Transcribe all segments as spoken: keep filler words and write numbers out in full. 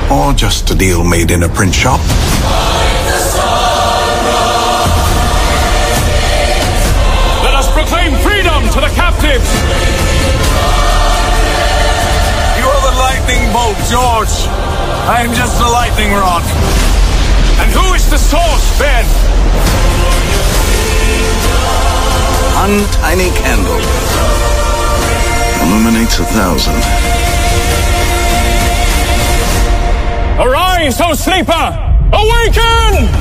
or just a deal made in a print shop? Let us proclaim freedom to the captives! You are the lightning bolt, George. I am just a lightning rod. And who is the source, Ben? One tiny candle illuminates a thousand. Arise, O sleeper! Awaken!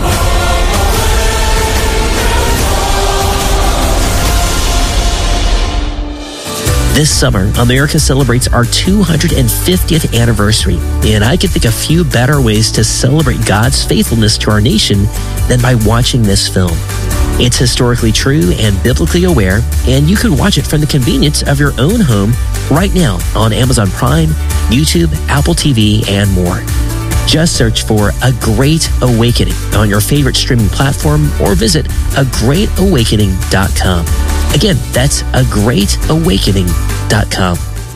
This summer, America celebrates our two hundred fiftieth anniversary, and I can think of few better ways to celebrate God's faithfulness to our nation than by watching this film. It's historically true and biblically aware, and you can watch it from the convenience of your own home right now on Amazon Prime, YouTube, Apple T V, and more. Just search for A Great Awakening on your favorite streaming platform or visit a great awakening dot com. Again, that's a great awakening dot com.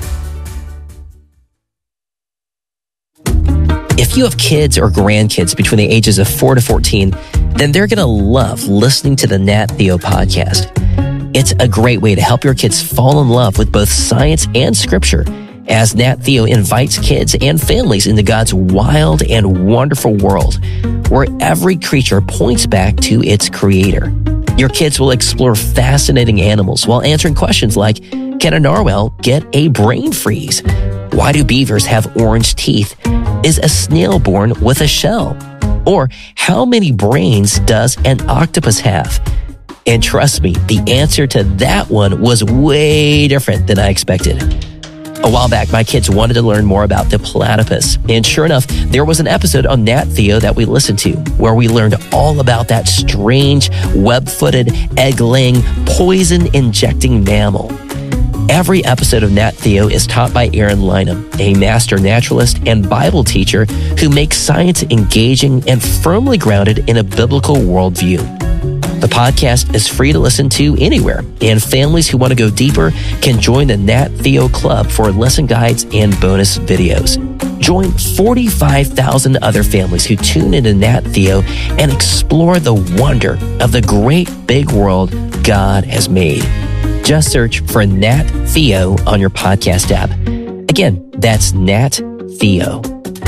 If you have kids or grandkids between the ages of four to fourteen, then they're going to love listening to the Nat Theo podcast. It's a great way to help your kids fall in love with both science and scripture, as Nat Theo invites kids and families into God's wild and wonderful world, where every creature points back to its creator. Your kids will explore fascinating animals while answering questions like, can a narwhal get a brain freeze? Why do beavers have orange teeth? Is a snail born with a shell? Or how many brains does an octopus have? And trust me, the answer to that one was way different than I expected. A while back, my kids wanted to learn more about the platypus. And sure enough, there was an episode on Nat Theo that we listened to where we learned all about that strange, web-footed, egg-laying, poison-injecting mammal. Every episode of Nat Theo is taught by Aaron Lynham, a master naturalist and Bible teacher who makes science engaging and firmly grounded in a biblical worldview. The podcast is free to listen to anywhere, and families who want to go deeper can join the Nat Theo Club for lesson guides and bonus videos. Join forty-five thousand other families who tune into Nat Theo and explore the wonder of the great big world God has made. Just search for Nat Theo on your podcast app. Again, that's Nat Theo.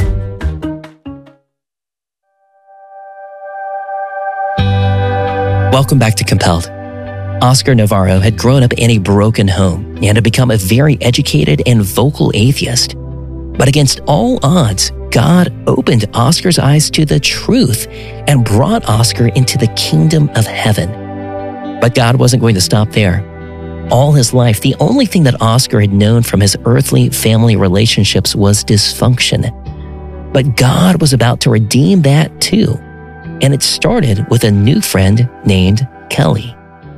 Welcome back to Compelled. Oscar Navarro had grown up in a broken home and had become a very educated and vocal atheist. But against all odds, God opened Oscar's eyes to the truth and brought Oscar into the kingdom of heaven. But God wasn't going to stop there. All his life, the only thing that Oscar had known from his earthly family relationships was dysfunction. But God was about to redeem that too. And it started with a new friend named Kelly.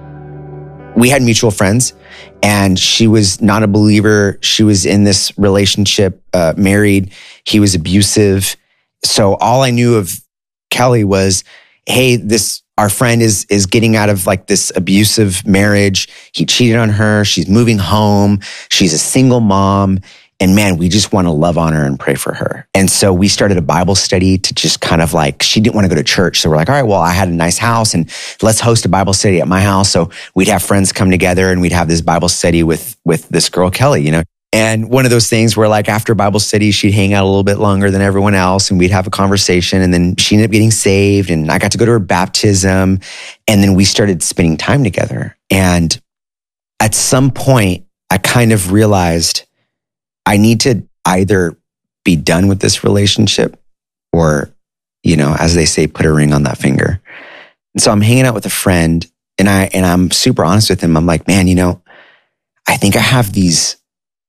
We had mutual friends, and she was not a believer. She was in this relationship, uh, married. He was abusive. So all I knew of Kelly was, hey, this our friend is is getting out of like this abusive marriage. He cheated on her. She's moving home. She's a single mom. And man, we just want to love on her and pray for her. And so we started a Bible study to just kind of like, she didn't want to go to church. So we're like, all right, well, I had a nice house and let's host a Bible study at my house. So we'd have friends come together and we'd have this Bible study with, with this girl, Kelly, you know. And one of those things where like after Bible study, she'd hang out a little bit longer than everyone else and we'd have a conversation. And then she ended up getting saved and I got to go to her baptism. And then we started spending time together. And at some point, I kind of realized I need to either be done with this relationship or, you know, as they say, put a ring on that finger. And so I'm hanging out with a friend and I, and I'm super honest with him. I'm like, man, you know, I think I have these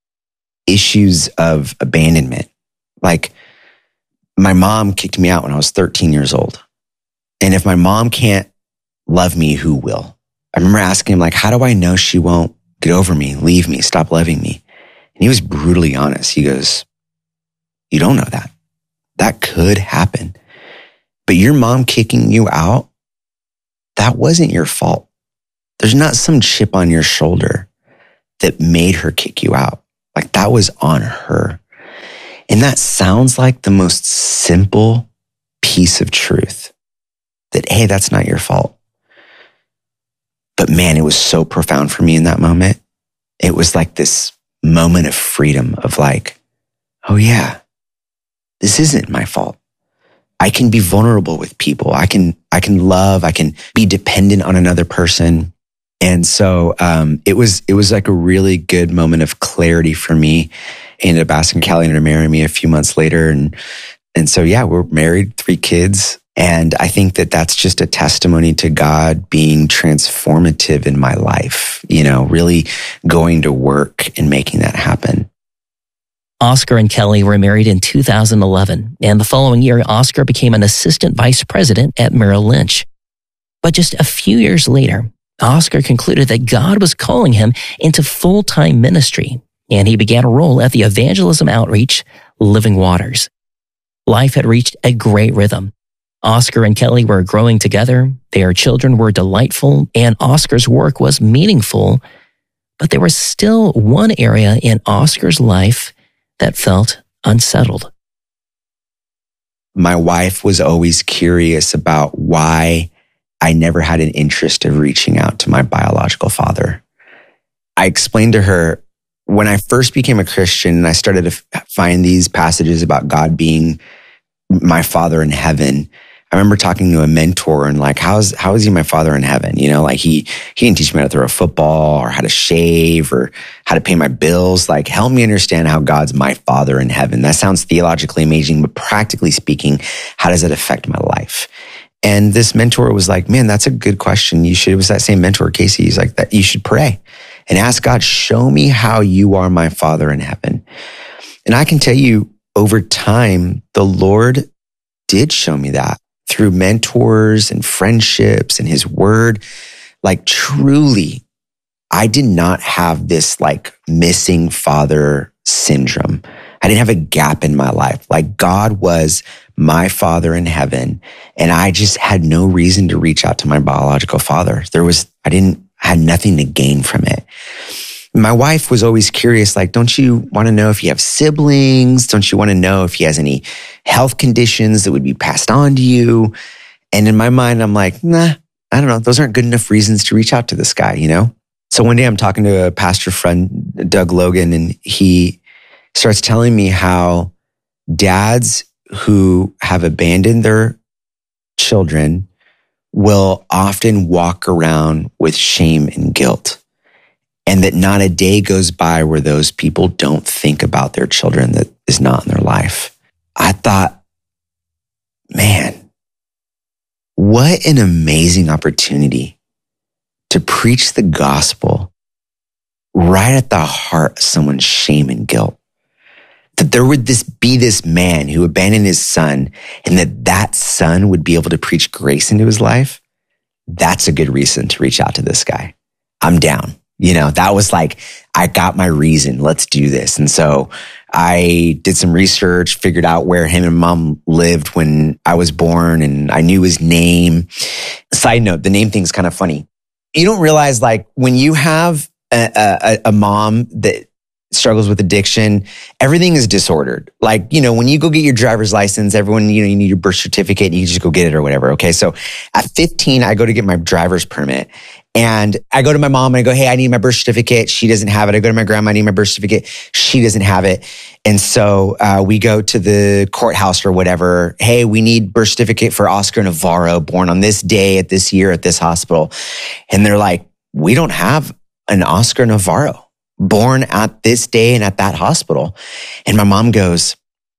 issues of abandonment. Like my mom kicked me out when I was thirteen years old. And if my mom can't love me, who will? I remember asking him like, how do I know she won't get over me, leave me, stop loving me? And he was brutally honest. He goes, you don't know that. That could happen. But your mom kicking you out, that wasn't your fault. There's not some chip on your shoulder that made her kick you out. Like that was on her. And And that sounds like the most simple piece of truth that, hey, that's not your fault. But man, it was so profound for me in that moment. It was like this moment of freedom of like, oh yeah, this isn't my fault. I can be vulnerable with people. I can, I can love, I can be dependent on another person. And so, um, it was, it was like a really good moment of clarity for me. I ended up asking Callie to marry me a few months later. And, and so, yeah, we're married, three kids. And I think that that's just a testimony to God being transformative in my life, you know, really going to work and making that happen. Oscar and Kelly were married in two thousand eleven, and the following year, Oscar became an assistant vice president at Merrill Lynch. But just a few years later, Oscar concluded that God was calling him into full-time ministry, and he began a role at the evangelism outreach, Living Waters. Life had reached a great rhythm. Oscar and Kelly were growing together, their children were delightful, and Oscar's work was meaningful, but there was still one area in Oscar's life that felt unsettled. My wife was always curious about why I never had an interest of reaching out to my biological father. I explained to her when I first became a Christian and I started to find these passages about God being my father in heaven. I remember talking to a mentor and like, how's, how is he my father in heaven? You know, like he, he didn't teach me how to throw a football or how to shave or how to pay my bills. Like, help me understand how God's my father in heaven. That sounds theologically amazing, but practically speaking, how does it affect my life? And this mentor was like, man, that's a good question. You should, it was that same mentor, Casey. He's like, that you should pray and ask God, show me how you are my father in heaven. And I can tell you over time, the Lord did show me that through mentors and friendships and his word. Like truly, I did not have this like missing father syndrome. I didn't have a gap in my life. Like God was my father in heaven. And I just had no reason to reach out to my biological father. There was, I didn't, I had nothing to gain from it. My wife was always curious, like, don't you want to know if you have siblings? Don't you want to know if he has any health conditions that would be passed on to you? And in my mind, I'm like, nah, I don't know. Those aren't good enough reasons to reach out to this guy, you know? So one day I'm talking to a pastor friend, Doug Logan, and he starts telling me how dads who have abandoned their children will often walk around with shame and guilt. And that not a day goes by where those people don't think about their children that is not in their life. I thought, man, what an amazing opportunity to preach the gospel right at the heart of someone's shame and guilt. That there would this be this man who abandoned his son and that that son would be able to preach grace into his life. That's a good reason to reach out to this guy. I'm down. You know, that was like, I got my reason. Let's do this. And so I did some research, figured out where him and mom lived when I was born, and I knew his name. Side note, the name thing's kind of funny. You don't realize, like, when you have a, a, a mom that struggles with addiction, everything is disordered. Like, you know, when you go get your driver's license, everyone, you know, you need your birth certificate and you just go get it or whatever. Okay. So at fifteen, I go to get my driver's permit. And I go to my mom and I go, hey, I need my birth certificate. She doesn't have it. I go to my grandma, I need my birth certificate. She doesn't have it. And so uh, we go to the courthouse or whatever. Hey, we need birth certificate for Oscar Navarro, born on this day at this year at this hospital. And they're like, we don't have an Oscar Navarro born at this day and at that hospital. And my mom goes,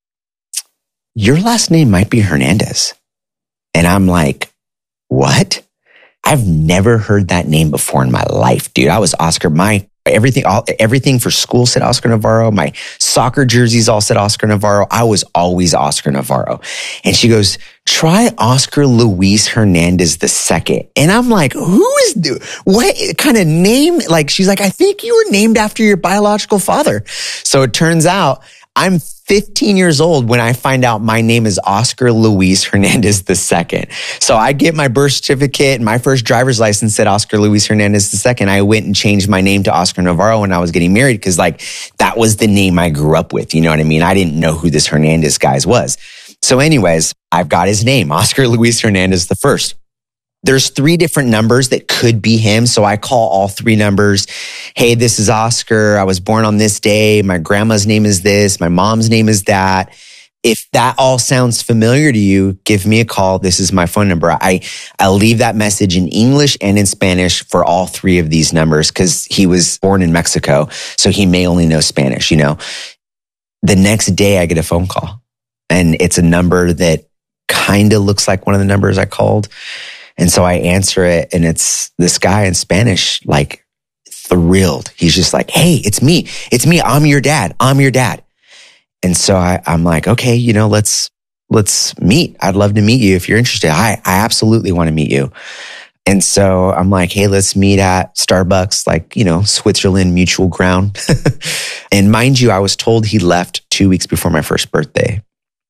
your last name might be Hernandez. And I'm like, what? I've never heard that name before in my life, dude. I was Oscar. My everything, all, everything for school said Oscar Navarro. My soccer jerseys all said Oscar Navarro. I was always Oscar Navarro. And she goes, try Oscar Luis Hernandez the second. And I'm like, who is the, what kind of name? Like, she's like, I think you were named after your biological father. So it turns out I'm fifteen years old when I find out my name is Oscar Luis Hernandez the second. So I get my birth certificate and my first driver's license said Oscar Luis Hernandez the second. I went and changed my name to Oscar Navarro when I was getting married because like that was the name I grew up with. You know what I mean? I didn't know who this Hernandez guy was. So anyways, I've got his name, Oscar Luis Hernandez the first. There's three different numbers that could be him. So I call all three numbers. Hey, this is Oscar. I was born on this day. My grandma's name is this. My mom's name is that. If that all sounds familiar to you, give me a call. This is my phone number. I, I'll leave that message in English and in Spanish for all three of these numbers because he was born in Mexico. So he may only know Spanish, you know. The next day I get a phone call and it's a number that kind of looks like one of the numbers I called. And so I answer it and it's this guy in Spanish, like thrilled. He's just like, hey, it's me. It's me. I'm your dad. I'm your dad. And so I, I'm like, okay, you know, let's, let's meet. I'd love to meet you if you're interested. I, I absolutely want to meet you. And so I'm like, hey, let's meet at Starbucks, like, you know, Switzerland, mutual ground. And mind you, I was told he left two weeks before my first birthday.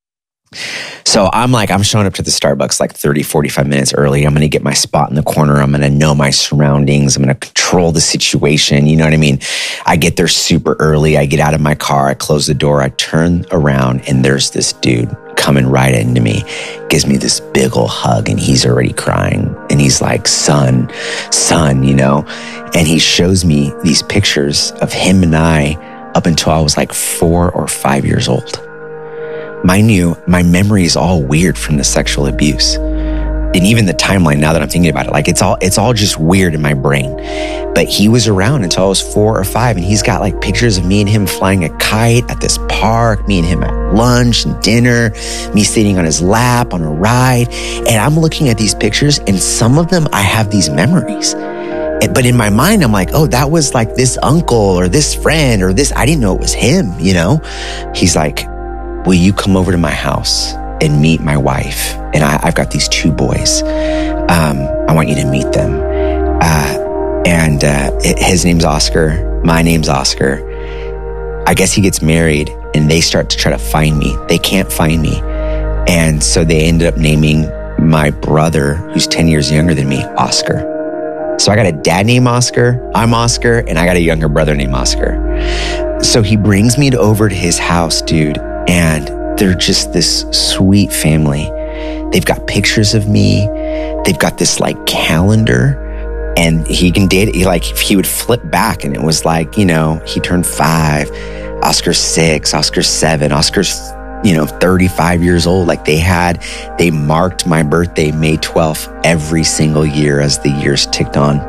So I'm like, I'm showing up to the Starbucks like thirty, forty-five minutes early. I'm going to get my spot in the corner. I'm going to know my surroundings. I'm going to control the situation. You know what I mean? I get there super early. I get out of my car. I close the door. I turn around and there's this dude coming right into me, gives me this big ol' hug and he's already crying. And he's like, son, son, you know, and he shows me these pictures of him and I up until I was like four or five years old. Mind you, my memory is all weird from the sexual abuse. And even the timeline, now that I'm thinking about it, like it's all it's all just weird in my brain. But he was around until I was four or five, and he's got like pictures of me and him flying a kite at this park, me and him at lunch and dinner, me sitting on his lap on a ride. And I'm looking at these pictures, and some of them I have these memories. But in my mind, I'm like, oh, that was like this uncle or this friend or this. I didn't know it was him, you know? He's like, will you come over to my house and meet my wife? And I, I've got these two boys. Um, I want you to meet them. Uh, and uh, it, his name's Oscar. My name's Oscar. I guess he gets married and they start to try to find me. They can't find me. And so they ended up naming my brother, who's ten years younger than me, Oscar. So I got a dad named Oscar, I'm Oscar, and I got a younger brother named Oscar. So he brings me to, over to his house, dude. And they're just this sweet family. They've got pictures of me. They've got this like calendar and he can date, he like, he would flip back and it was like, you know, he turned five, Oscar's six, Oscar's seven, Oscar's, you know, thirty-five years old. Like they had, they marked my birthday, May twelfth, every single year as the years ticked on.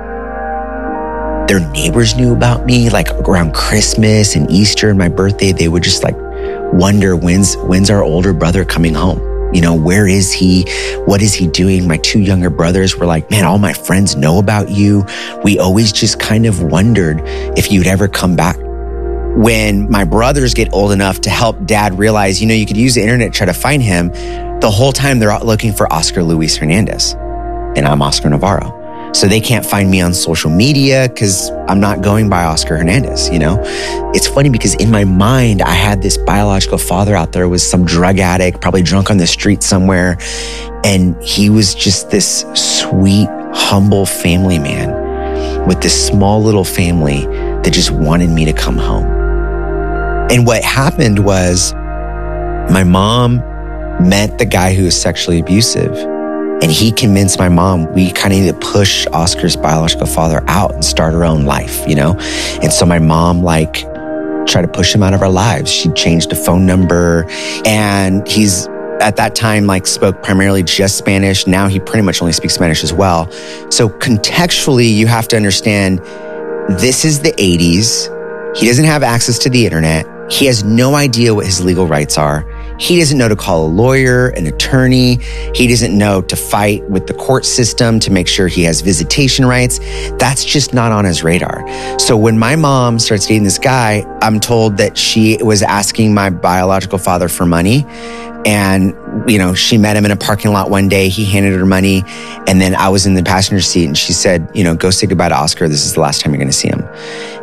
Their neighbors knew about me, like around Christmas and Easter and my birthday, they would just like, wonder when's when's our older brother coming home? You know, where is he? What is he doing? My two younger brothers were like, man, all my friends know about you. We always just kind of wondered if you'd ever come back. When my brothers get old enough to help dad realize, you know, you could use the internet to try to find him, the whole time they're out looking for Oscar Luis Hernandez. And I'm Oscar Navarro. So they can't find me on social media because I'm not going by Oscar Hernandez, you know? It's funny because in my mind, I had this biological father out there was some drug addict, probably drunk on the street somewhere. And he was just this sweet, humble family man with this small little family that just wanted me to come home. And what happened was my mom met the guy who was sexually abusive. And he convinced my mom, we kind of need to push Oscar's biological father out and start our own life, you know? And so my mom like tried to push him out of our lives. She changed a phone number and he's at that time like spoke primarily just Spanish. Now he pretty much only speaks Spanish as well. So contextually, you have to understand this is the eighties. He doesn't have access to the internet. He has no idea what his legal rights are. He doesn't know to call a lawyer, an attorney. He doesn't know to fight with the court system to make sure he has visitation rights. That's just not on his radar. So when my mom starts dating this guy, I'm told that she was asking my biological father for money. And, you know, she met him in a parking lot one day. He handed her money. And then I was in the passenger seat and she said, you know, go say goodbye to Oscar. This is the last time you're going to see him.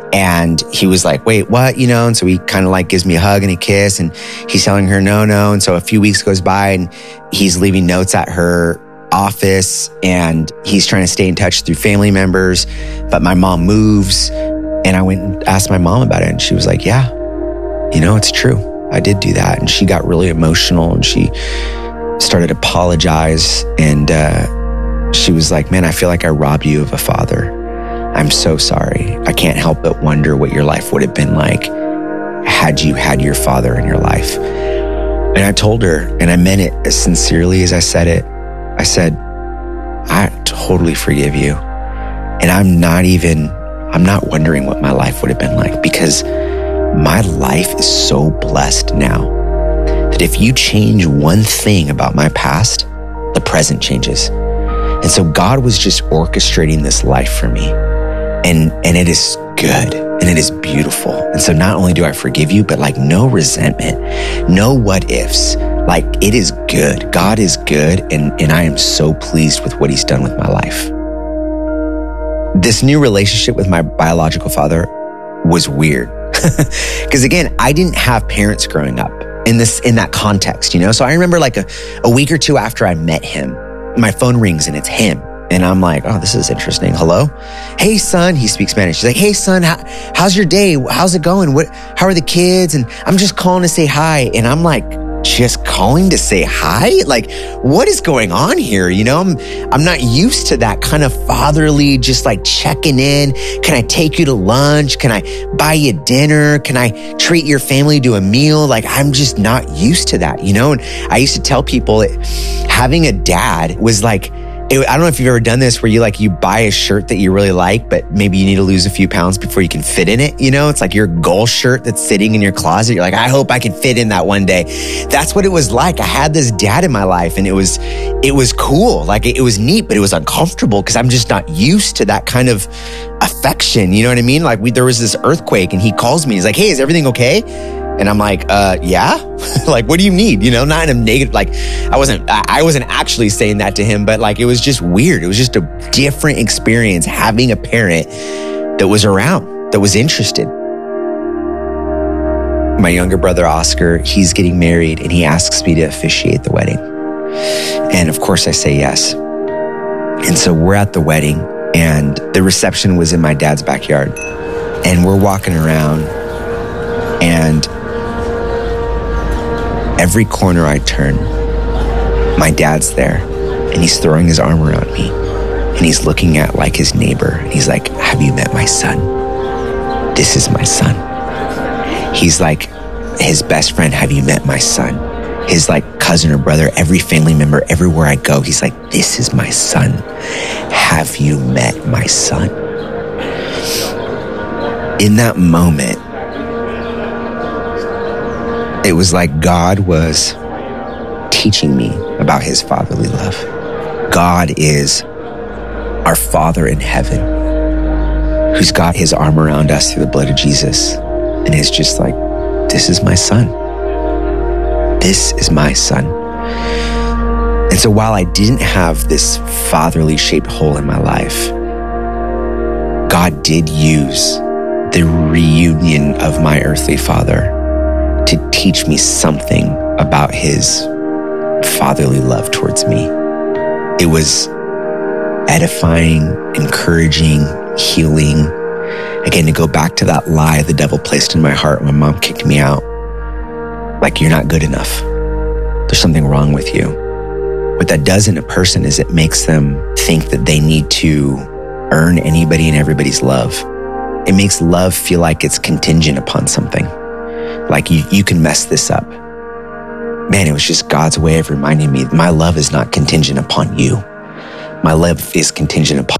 And he was like, wait, what? You know, and so he kind of like gives me a hug and a kiss, and he's telling her no, no. And so a few weeks goes by and he's leaving notes at her office, and he's trying to stay in touch through family members. But my mom moves, and I went and asked my mom about it, and she was like, yeah, you know, it's true. I did do that. And she got really emotional, and she started to apologize. And uh, she was like, man, I feel like I robbed you of a father. I'm so sorry. I can't help but wonder what your life would have been like had you had your father in your life. And I told her, and I meant it as sincerely as I said it. I said, I totally forgive you. And I'm not even, I'm not wondering what my life would have been like, because my life is so blessed now that if you change one thing about my past, the present changes. And so God was just orchestrating this life for me. And, and it is good, and it is beautiful. And so not only do I forgive you, but like no resentment, no what ifs. Like it is good. God is good. And, and I am so pleased with what he's done with my life. This new relationship with my biological father was weird. Because again, I didn't have parents growing up in this, in that context, you know? So I remember like a, a week or two after I met him, my phone rings and it's him. And I'm like, oh, this is interesting. Hello? Hey, son. He speaks Spanish. He's like, hey, son, how, how's your day? How's it going? What? How are the kids? And I'm just calling to say hi. And I'm like, just calling to say hi? Like, what is going on here? You know, I'm, I'm not used to that kind of fatherly, just like checking in. Can I take you to lunch? Can I buy you dinner? Can I treat your family to a meal? Like, I'm just not used to that, you know? And I used to tell people that having a dad was like, It, I don't know if you've ever done this where you like, you buy a shirt that you really like, but maybe you need to lose a few pounds before you can fit in it. You know, it's like your goal shirt that's sitting in your closet. You're like, I hope I can fit in that one day. That's what it was like. I had this dad in my life, and it was, it was cool. Like it, it was neat, but it was uncomfortable because I'm just not used to that kind of affection. You know what I mean? Like we, there was this earthquake, and he calls me. He's like, hey, is everything okay? And I'm like, uh, yeah, like, what do you need? You know, not in a negative, like I wasn't, I wasn't actually saying that to him, but like, it was just weird. It was just a different experience having a parent that was around, that was interested. My younger brother, Oscar, he's getting married, and he asks me to officiate the wedding. And of course I say yes. And so we're at the wedding, and the reception was in my dad's backyard, and we're walking around, and every corner I turn, my dad's there, and he's throwing his arm around me, and he's looking at like his neighbor, and he's like, have you met my son? This is my son. He's like his best friend, have you met my son? His like cousin or brother, every family member, everywhere I go, he's like, this is my son. Have you met my son? In that moment, it was like God was teaching me about his fatherly love. God is our Father in heaven, who's got his arm around us through the blood of Jesus, and is just like, this is my son. This is my son. And so while I didn't have this fatherly shaped hole in my life, God did use the reunion of my earthly father to teach me something about his fatherly love towards me. It was edifying, encouraging, healing. Again, to go back to that lie the devil placed in my heart when my mom kicked me out. Like, you're not good enough. There's something wrong with you. What that does in a person is it makes them think that they need to earn anybody and everybody's love. It makes love feel like it's contingent upon something. Like you, you can mess this up. Man, it was just God's way of reminding me my love is not contingent upon you. My love is contingent upon